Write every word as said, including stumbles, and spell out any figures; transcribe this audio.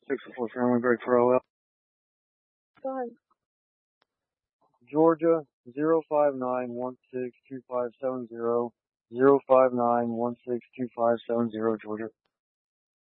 six four family break for O L. Go ahead. Georgia, zero five nine one six two five seven zero, zero five nine one six two five seven zero, Georgia.